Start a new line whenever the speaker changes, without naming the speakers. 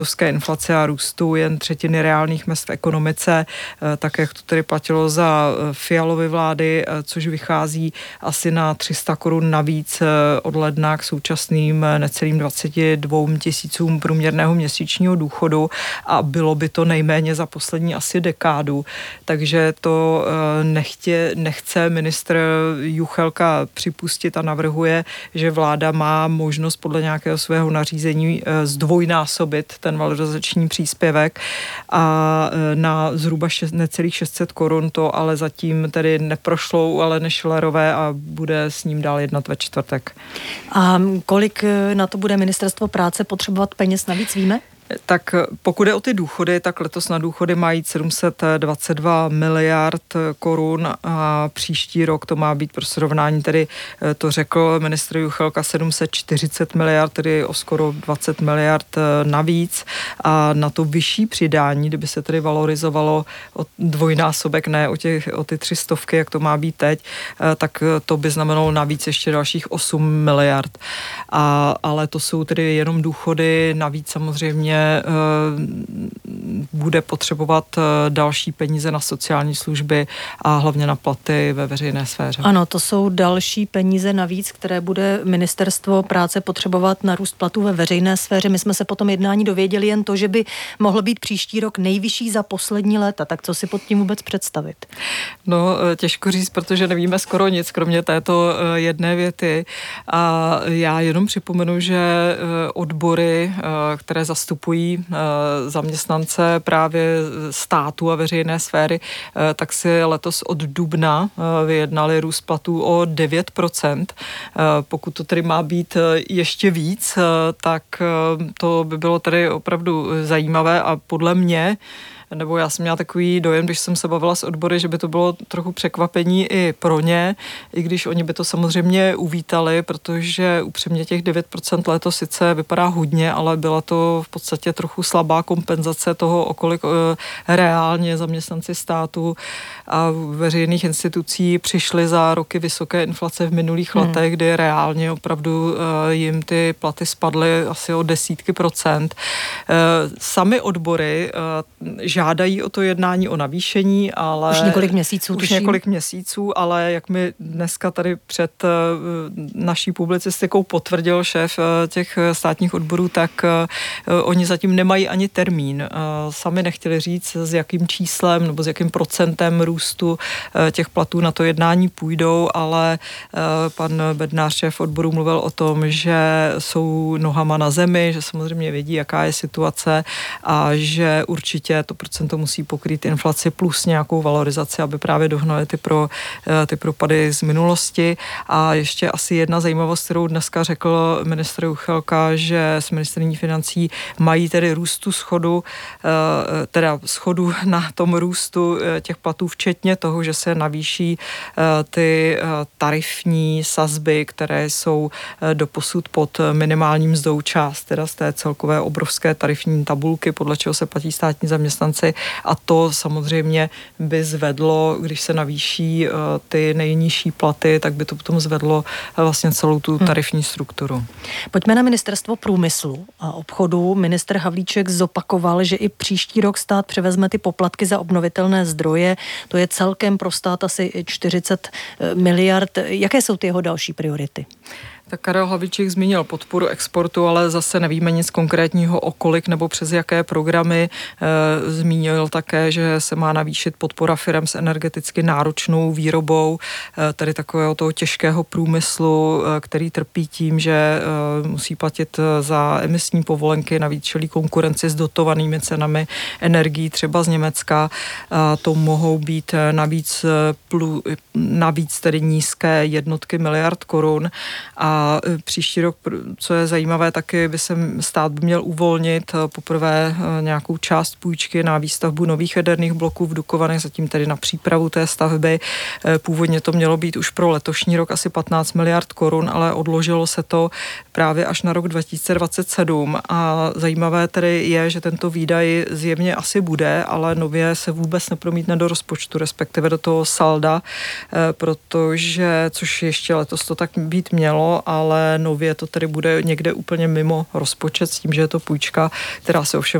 obrovské inflace a růstu jen třetiny reálných mezd v ekonomice, tak jak to tedy platilo za Fialovy vlády, což vychází asi na 300 korun navíc od ledna k současným necelým 22 tisícům průměrného měsíčního důchodu a bylo by to nejméně za poslední asi dekádu. Takže to nechce ministr Juchelka připustit a navrhuje, že vláda má možnost podle nějakého svého nařízení zdvojnásobit ten valorizační příspěvek a na zhruba necelých 600 korun to ale zatím tedy neprošlo u Aleny Schillerové a bude s ním dál jednat ve čtvrtek.
A kolik na to bude ministerstvo práce potřebovat peněz navíc, víme?
Tak pokud je o ty důchody, tak letos na důchody má jít 722 miliard korun a příští rok to má být pro srovnání, tedy to řekl ministr Juchelka 740 miliard, tedy o skoro 20 miliard navíc a na to vyšší přidání, kdyby se tedy valorizovalo o dvojnásobek, ne o ty 300, jak to má být teď, tak to by znamenalo navíc ještě dalších 8 miliard. Ale to jsou tedy jenom důchody, navíc samozřejmě bude potřebovat další peníze na sociální služby a hlavně na platy ve veřejné sféře.
Ano, to jsou další peníze navíc, které bude ministerstvo práce potřebovat na růst platů ve veřejné sféře. My jsme se po tom jednání dověděli jen to, že by mohl být příští rok nejvyšší za poslední léta. Tak co si pod tím vůbec představit?
No, těžko říct, protože nevíme skoro nic, kromě této jedné věty. A já jenom připomenu, že odbory, které zastupují zaměstnance právě státu a veřejné sféry, tak si letos od dubna vyjednali růst platů o 9%. Pokud to tedy má být ještě víc, tak to by bylo tedy opravdu zajímavé a podle mě, nebo já jsem měla takový dojem, když jsem se bavila s odbory, že by to bylo trochu překvapení i pro ně, i když oni by to samozřejmě uvítali, protože upřímně těch 9% letos sice vypadá hodně, ale byla to v podstatě trochu slabá kompenzace toho, o kolik reálně zaměstnanci státu a veřejných institucí přišli za roky vysoké inflace v minulých letech, kdy reálně opravdu jim ty platy spadly asi o desítky procent. Sami odbory žádají o to jednání o navýšení, ale...
Už několik měsíců,
ale jak mi dneska tady před naší publicistikou potvrdil šéf těch státních odborů, tak oni zatím nemají ani termín. Sami nechtěli říct, s jakým číslem nebo s jakým procentem růstu těch platů na to jednání půjdou, ale pan Bednář, šéf odborů, mluvil o tom, že jsou nohama na zemi, že samozřejmě vědí, jaká je situace a že určitě to procento musí pokrýt inflaci plus nějakou valorizaci, aby právě dohnali ty propady z minulosti. A ještě asi jedna zajímavost, kterou dneska řekl ministr Juchelka, že s ministryní financí mají tedy růstu schodu, teda schodu na tom růstu těch platů, včetně toho, že se navýší ty tarifní sazby, které jsou doposud pod minimálním mzdou, část teda z té celkové obrovské tarifní tabulky, podle čeho se platí státní zaměstnanci, a to samozřejmě by zvedlo, když se navýší ty nejnižší platy, tak by to potom zvedlo vlastně celou tu tarifní strukturu.
Pojďme na ministerstvo průmyslu a obchodu. Ministr Havlíček zopakoval, že i příští rok stát převezme ty poplatky za obnovitelné zdroje. To je celkem pro stát asi 40 miliard. Jaké jsou ty jeho další priority?
Tak Karel Havlíček zmínil podporu exportu, ale zase nevíme nic konkrétního o kolik nebo přes jaké programy. Zmínil také, že se má navýšit podpora firem s energeticky náročnou výrobou, tedy takového toho těžkého průmyslu, který trpí tím, že musí platit za emisní povolenky, navíc čelí konkurenci s dotovanými cenami energií, třeba z Německa. To mohou být navíc tedy nízké jednotky miliard korun. A příští rok, co je zajímavé, taky by se stát měl uvolnit poprvé nějakou část půjčky na výstavbu nových jaderných bloků v Dukovanech, zatím tedy na přípravu té stavby. Původně to mělo být už pro letošní rok asi 15 miliard korun, ale odložilo se to právě až na rok 2027. A zajímavé tedy je, že tento výdaj zjevně asi bude, ale nově se vůbec nepromítne do rozpočtu, respektive do toho salda, protože, což ještě letos to tak být mělo, ale nově to tedy bude někde úplně mimo rozpočet s tím, že je to půjčka, která se ovšem